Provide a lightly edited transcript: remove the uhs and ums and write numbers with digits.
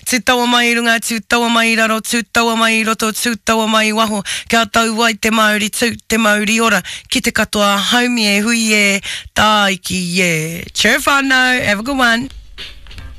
Tū taua mai runga, tū taua mai raro, tū taua mai roto, tū taua mai waho. Kia tau wai te Māori tū, te Māori ora. Ki te katoa, haumi e hui e, tā iki e. Cheer whānau, have a good one.